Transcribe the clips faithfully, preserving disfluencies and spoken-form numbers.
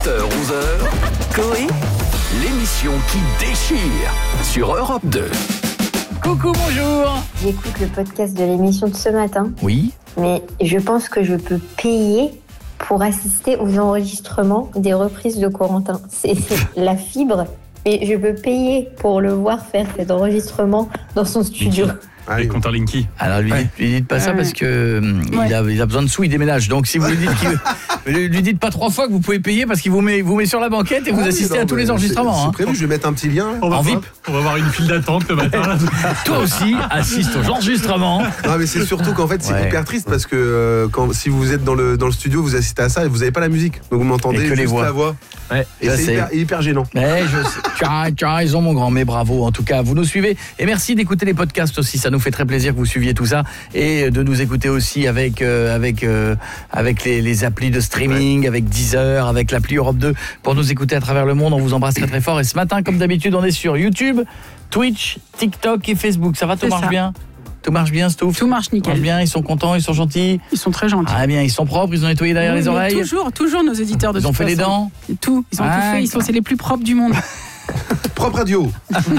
onze heures, Coé, l'émission qui déchire sur Europe deux. Coucou, bonjour. J'écoute le podcast de l'émission de ce matin. Oui. Mais je pense que je peux payer pour assister aux enregistrements des reprises de Corentin. C'est, c'est la fibre. Et je peux payer pour le voir faire cet enregistrement dans son studio. Ah, oui. Compteur Linky. Alors lui, Ouais. dites, lui dites pas ça Ouais. parce que hum, Ouais. il, a, il a besoin de sous, il déménage. Donc si vous lui dites qu'il, lui lui dites pas trois fois que vous pouvez payer parce qu'il vous met, vous met sur la banquette et vous Ah oui, assistez non, à tous mais les enregistrements. C'est, c'est hein. prévu, je vais mettre un petit lien. On va, En voir- V I P. on va avoir une file d'attente le matin. Là. Toi aussi, assiste aux enregistrements. Non, mais c'est surtout qu'en fait, c'est Ouais. hyper triste parce que euh, quand, si vous êtes dans le, dans le studio, vous assistez à ça et vous n'avez pas la musique. Donc vous m'entendez Et que juste les voix. la voix. Ouais. Et Ça, c'est, c'est- hyper, hyper gênant. Mais je sais, tu, as, tu as raison mon grand, mais bravo en tout cas, vous nous suivez et merci d'écouter les podcasts aussi, ça nous fait très plaisir que vous suiviez tout ça et de nous écouter aussi avec euh, avec euh, avec les, les applis de streaming, ouais. Avec Deezer, avec l'appli Europe deux pour nous écouter à travers le monde. On vous embrasse très très fort et ce matin comme d'habitude on est sur YouTube, Twitch, TikTok et Facebook. Ça va, tout C'est marche ça. bien? Tout marche bien, Stouff? Tout marche nickel. Marche bien, ils sont contents, ils sont gentils. Ils sont très gentils. Ah bien, ils sont propres, ils ont nettoyé derrière Oui, les mais oreilles. Toujours, toujours nos éditeurs de Ils ont toute fait les façon. dents. Et tout, ils ont Ah, tout fait, ils sont d'accord. c'est les plus propres du monde. Propre radio.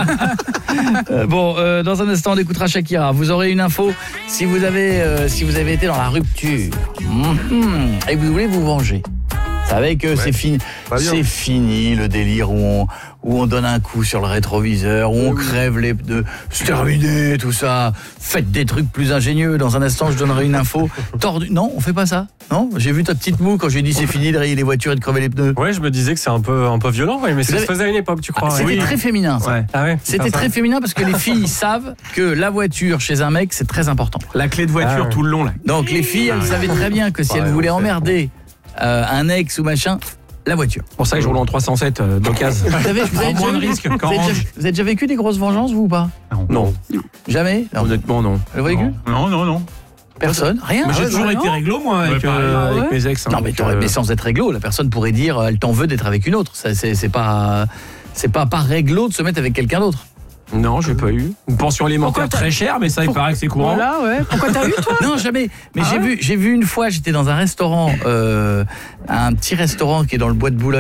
Euh, bon, euh, dans un instant, on écoutera Shakira. Vous aurez une info si vous avez, euh, si vous avez été dans la rupture mmh. et que vous voulez vous venger. Vous savez que Ouais. c'est fini, Pas bien. c'est fini le délire où on, où on donne un coup sur le rétroviseur, où on Oui. crève les pneus. C'est terminé tout ça. Faites des trucs plus ingénieux. Dans un instant, je donnerai une info tordue. Non, on fait pas ça. Non, j'ai vu ta petite moue quand j'ai dit c'est fini de rayer les voitures et de crever les pneus. Ouais, je me disais que c'est un peu, un peu violent, ouais, mais ça avez- se faisait à une époque, tu crois. Ah, c'était ouais. très féminin ça. Ouais. Ah ouais, C'était c'est très ça. féminin parce que les filles savent que la voiture chez un mec, c'est très important. La clé de voiture Ah ouais. tout le long là. Donc les filles, elles savaient très bien que si Ouais, elles voulaient on sait. emmerder euh, un ex ou machin, la voiture. Pour ça que je roule en trois cent sept euh, d'occasion. Vous avez, vous avez Prends moins déjà de eu- risques vous avez qu'Orange. déjà- vous avez déjà vécu des grosses vengeances, vous ou pas? Non, Jamais non. honnêtement non. Vous avez vécu? Non, non, non. Personne? Rien? Mais j'ai ouais, toujours non, été réglo moi avec, Ouais, pareil. euh, avec Ouais. mes ex. hein, Non mais, donc, t'aurais- euh, mais sans être réglo, la personne pourrait dire euh, elle t'en veut d'être avec une autre. Ça, c'est, c'est pas c'est pas pas réglo de se mettre avec quelqu'un d'autre. Non, j'ai pas eu. Une pension alimentaire Pourquoi t'as- très chère, mais ça il paraît que c'est courant. Voilà, ouais. Pourquoi t'as eu toi? Non, jamais. Mais Ah j'ai ouais vu j'ai vu une fois, j'étais dans un restaurant, euh, un petit restaurant qui est dans le bois de Boulogne.